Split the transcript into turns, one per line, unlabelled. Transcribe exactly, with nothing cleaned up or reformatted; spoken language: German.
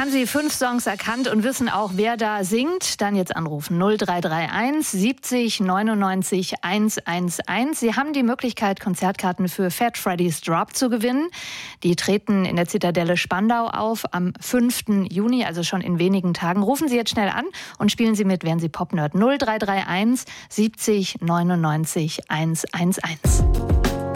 haben Sie fünf Songs erkannt und wissen auch, wer da singt? Dann jetzt anrufen null drei drei eins siebzig neunundneunzig hundertelf. Sie haben die Möglichkeit, Konzertkarten für Fat Freddy's Drop zu gewinnen. Die treten in der Zitadelle Spandau auf am fünften Juni, also schon in wenigen Tagen. Rufen Sie jetzt schnell an und spielen Sie mit, werden Sie Popnerd. null drei drei eins siebzig neunundneunzig hundertelf.